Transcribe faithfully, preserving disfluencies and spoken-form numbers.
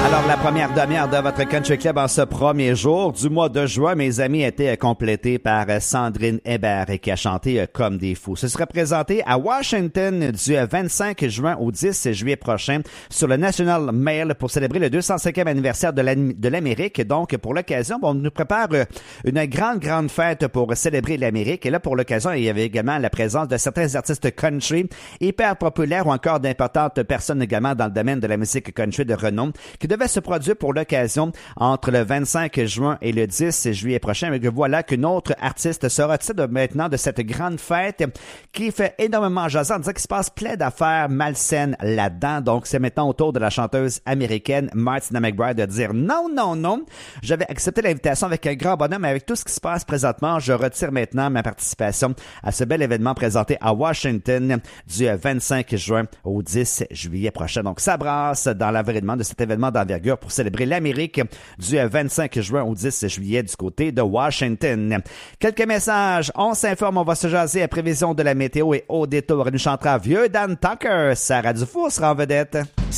Alors, la première demi-heure de votre Country Club en ce premier jour du mois de juin, mes amis, était complétée par Sandrine Hébert qui a chanté Comme des fous. Ce sera présenté à Washington du vingt-cinq juin au dix juillet prochain sur le National Mail pour célébrer le deux cent cinquième anniversaire de l'Amérique. Donc, pour l'occasion, on nous prépare une grande, grande fête pour célébrer l'Amérique. Et là, pour l'occasion, il y avait également la présence de certains artistes country hyper populaires ou encore d'importantes personnes également dans le domaine de la musique country de renom qui devait se produire pour l'occasion entre le vingt-cinq juin et le dix juillet prochain. Mais voilà qu'une autre artiste sera titre maintenant de cette grande fête qui fait énormément jaser en disant qu'il se passe plein d'affaires malsaines là-dedans. Donc, c'est maintenant au tour de la chanteuse américaine Martina McBride de dire non, non, non. J'avais accepté l'invitation avec un grand bonhomme, mais avec tout ce qui se passe présentement, je retire maintenant ma participation à ce bel événement présenté à Washington du vingt-cinq juin au dix juillet prochain. Donc, ça brasse dans l'avènement de cet événement d'envergure pour célébrer l'Amérique du vingt-cinq juin au dix juillet du côté de Washington. Quelques messages. On s'informe, on va se jaser à prévision de la météo et au détour, nous chantera Vieux Dan Tucker. Sarah Dufour sera en vedette.